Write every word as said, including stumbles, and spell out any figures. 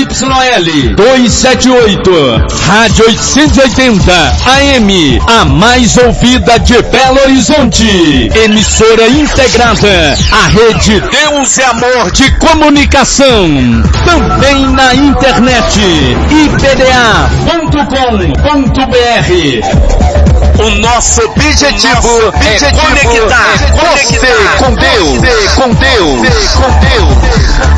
L duzentos e setenta e oito, Rádio oitocentos e oitenta A M, a mais ouvida de Belo Horizonte. Emissora integrada à rede Deus e Amor de Comunicação. Também na internet, i p d a ponto com ponto b r. O nosso objetivo, o nosso objetivo é conectar, é conectar você com Deus, com Deus, com Deus.